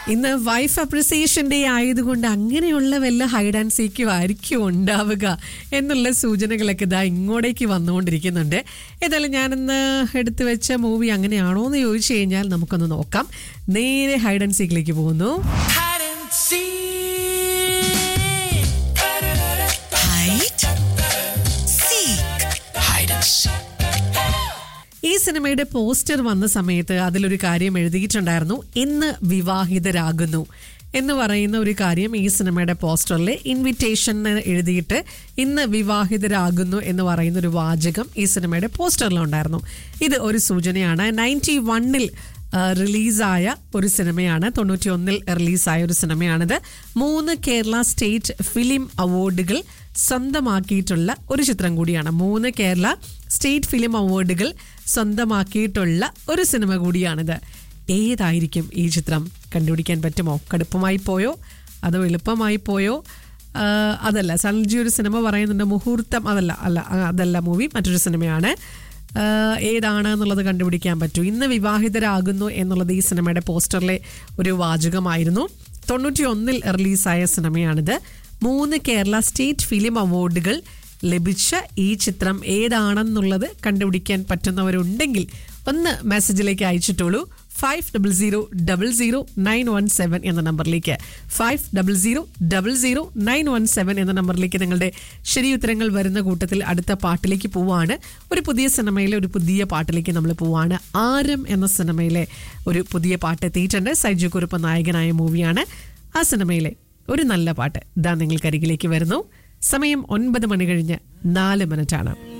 ഇന്ന് wife appreciation day ആയതുകൊണ്ട് അങ്ങനെയുള്ള വല്ല ഹൈഡ് ആൻഡ് സീക്കും ആയിരിക്കും ഉണ്ടാവുക എന്നുള്ള സൂചനകളൊക്കെ ഇതാ ഇങ്ങോട്ടേക്ക് വന്നുകൊണ്ടിരിക്കുന്നുണ്ട്. ഏതായാലും ഞാനിന്ന് എടുത്തു വെച്ച മൂവി അങ്ങനെയാണോ എന്ന് ചോദിച്ചു കഴിഞ്ഞാൽ നമുക്കൊന്ന് നോക്കാം. നേരെ ഹൈഡ് ആൻഡ് സീക്കിലേക്ക് പോകുന്നു. ഈ സിനിമയുടെ പോസ്റ്റർ വന്ന സമയത്ത് അതിലൊരു കാര്യം എഴുതിയിട്ടുണ്ടായിരുന്നു, ഇന്ന് വിവാഹിതരാകുന്നു എന്ന് പറയുന്ന ഒരു കാര്യം ഈ സിനിമയുടെ പോസ്റ്ററിൽ ഇൻവിറ്റേഷൻ എഴുതിയിട്ട് ഇന്ന് വിവാഹിതരാകുന്നു എന്ന് പറയുന്ന ഒരു വാചകം ഈ സിനിമയുടെ പോസ്റ്ററിലുണ്ടായിരുന്നു. ഇത് ഒരു സൂചനയാണ്. 91-ൽ റിലീസായ ഒരു സിനിമയാണ്, 91-ൽ റിലീസായ ഒരു സിനിമയാണിത്. 3 കേരള സ്റ്റേറ്റ് ഫിലിം അവാർഡുകൾ സ്വന്തമാക്കിയിട്ടുള്ള ഒരു ചിത്രം കൂടിയാണ്. 3 കേരള സ്റ്റേറ്റ് ഫിലിം അവാർഡുകൾ സ്വന്തമാക്കിയിട്ടുള്ള ഒരു സിനിമ കൂടിയാണിത്. ഏതായിരിക്കും ഈ ചിത്രം? കണ്ടുപിടിക്കാൻ പറ്റുമോ? കടുപ്പമായി പോയോ അതോ എളുപ്പമായി പോയോ? അതല്ല, സൽജി ഒരു സിനിമ പറയുന്നുണ്ട്, മുഹൂർത്തം. അതല്ല മൂവി, മറ്റൊരു സിനിമയാണ്. ഏതാണ് എന്നുള്ളത് കണ്ടുപിടിക്കാൻ പറ്റൂ. ഇന്ന് വിവാഹിതരാകുന്നു എന്നുള്ളത് ഈ സിനിമയുടെ പോസ്റ്ററിലെ ഒരു വാചകമായിരുന്നു. 91-ൽ റിലീസായ സിനിമയാണിത്. 3 കേരള സ്റ്റേറ്റ് ഫിലിം അവാർഡുകൾ ലഭിച്ച ഈ ചിത്രം ഏതാണെന്നുള്ളത് കണ്ടുപിടിക്കാൻ പറ്റുന്നവരുണ്ടെങ്കിൽ ഒന്ന് മെസ്സേജിലേക്ക് അയച്ചിട്ടുള്ളൂ. 50000917 എന്ന നമ്പറിലേക്ക് 50000917 എന്ന നമ്പറിലേക്ക് നിങ്ങളുടെ ശരി ഉത്തരങ്ങൾ വരുന്ന കൂട്ടത്തിൽ അടുത്ത പാട്ടിലേക്ക് പോവാണ്. ഒരു പുതിയ സിനിമയിലെ ഒരു പുതിയ പാട്ടിലേക്ക് നമ്മൾ പോവാണ്. ആരം എന്ന സിനിമയിലെ ഒരു പുതിയ പാട്ട് എത്തിയിട്ടുണ്ട്. സൈജു കുറുപ്പ് നായകനായ മൂവിയാണ്. ആ സിനിമയിലെ ഒരു നല്ല പാട്ട് ഇതാ നിങ്ങൾക്കരികിലേക്ക് വരുന്നു. സമയം 9 മണി കഴിഞ്ഞ് 4 മിനിറ്റാണ്.